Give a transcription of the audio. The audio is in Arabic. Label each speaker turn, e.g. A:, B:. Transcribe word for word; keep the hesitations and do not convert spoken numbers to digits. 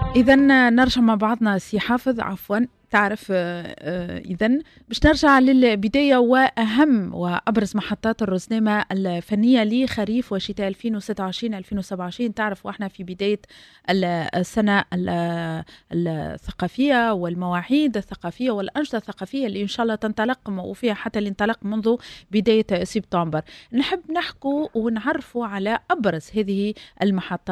A: إذا نرجع مع بعضنا سي حافظ، عفوا تعرف إذا باش نرجع للبداية وأهم وأبرز محطات الرزنامة الفنية لخريف وشتاء ألفين وستة وعشرين ألفين وسبعة وعشرين. تعرف وإحنا في بداية السنة الثقافية والمواعيد الثقافية والأنشطة الثقافية اللي إن شاء الله تنطلق وفيها حتى الانطلاق منذ بداية سبتمبر. نحب نحكوا ونعرفوا على أبرز هذه المحطات.